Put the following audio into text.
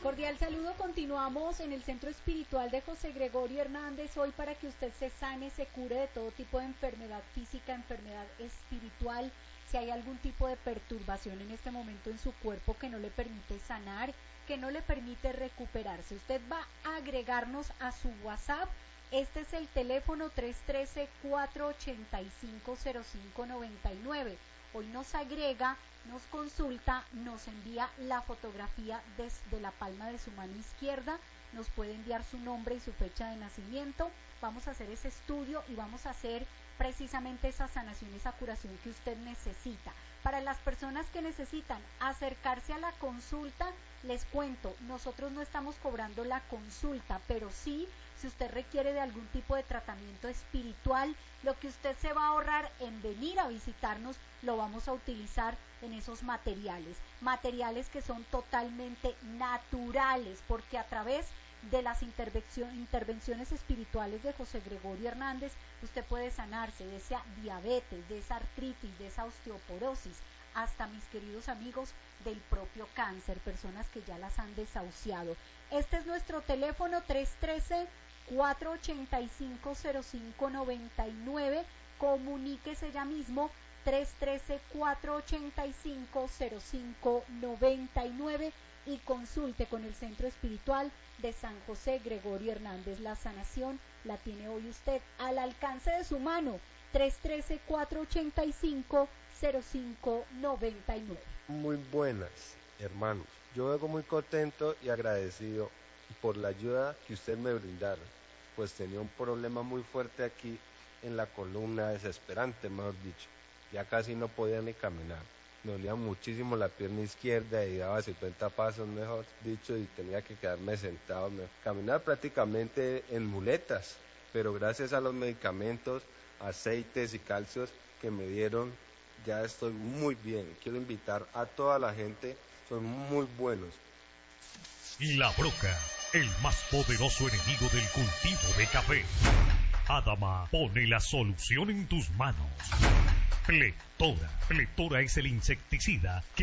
Cordial saludo, continuamos en el Centro Espiritual de José Gregorio Hernández, hoy para que usted se sane, se cure de todo tipo de enfermedad física, enfermedad espiritual, si hay algún tipo de perturbación en este momento en su cuerpo que no le permite sanar, que no le permite recuperarse. Usted va a agregarnos a su WhatsApp, este es el teléfono 313-485-0599. Hoy nos agrega, nos consulta, nos envía la fotografía desde la palma de su mano izquierda, nos puede enviar su nombre y su fecha de nacimiento. Vamos a hacer ese estudio y vamos a hacer precisamente esa sanación, esa curación que usted necesita. Para las personas que necesitan acercarse a la consulta, les cuento, nosotros no estamos cobrando la consulta, pero sí, si usted requiere de algún tipo de tratamiento espiritual, lo que usted se va a ahorrar en venir a visitarnos, lo vamos a utilizar en esos materiales que son totalmente naturales, porque a través de las intervenciones espirituales de José Gregorio Hernández, usted puede sanarse de esa diabetes, de esa artritis, de esa osteoporosis, hasta, mis queridos amigos, del propio cáncer, personas que ya las han desahuciado. Este es nuestro teléfono 313-485-0599, comuníquese ya mismo, 313-485-0599 y consulte con el Centro Espiritual de San José Gregorio Hernández. La sanación la tiene hoy usted al alcance de su mano, 313-485-0599. Muy buenas, hermanos. Yo vengo muy contento y agradecido por la ayuda que ustedes me brindaron, pues tenía un problema muy fuerte aquí en la columna, desesperante, mejor dicho. Ya casi no podía ni caminar. Me dolía muchísimo la pierna izquierda y daba 50 pasos, mejor dicho, y tenía que quedarme sentado, caminar prácticamente en muletas, pero gracias a los medicamentos, aceites y calcios que me dieron, ya estoy muy bien. Quiero invitar a toda la gente, son muy buenos. La Broca, el más poderoso enemigo del cultivo de café. Adama pone la solución en tus manos. Flectora. Flectora es el insecticida que